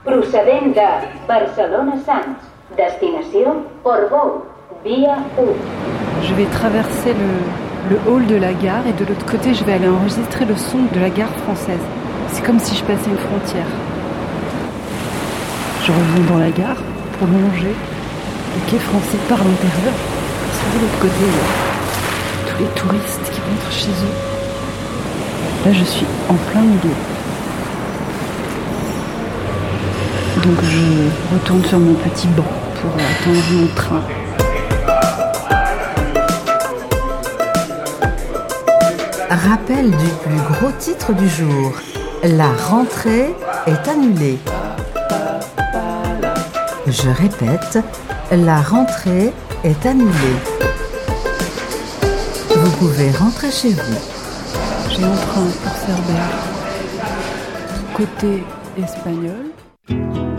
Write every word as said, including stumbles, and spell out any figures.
Procedent de Barcelona-Sants. Destination Portbou. Via un. Je vais traverser le, le hall de la gare et de l'autre côté, je vais aller enregistrer le son de la gare française. C'est comme si je passais une frontière. Je reviens dans la gare pour longer le quai français par l'intérieur. Parce que de l'autre côté, il y a tous les touristes qui rentrent chez eux. Là, je suis en plein milieu. Donc, je retourne sur mon petit banc pour attendre mon train. Rappel du plus gros titre du jour. La rentrée est annulée. Je répète, la rentrée est annulée. Vous pouvez rentrer chez vous. J'ai un train pour Cerbère. Côté espagnol.